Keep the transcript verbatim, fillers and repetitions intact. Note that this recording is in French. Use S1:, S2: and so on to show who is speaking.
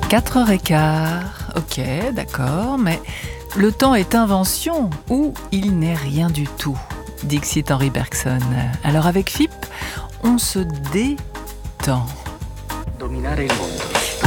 S1: quatre heures quinze, ok, d'accord, mais le temps est invention ou il n'est rien du tout, dixit Henri Bergson. Alors avec F I P, on se détend.
S2: Dominare il mondo.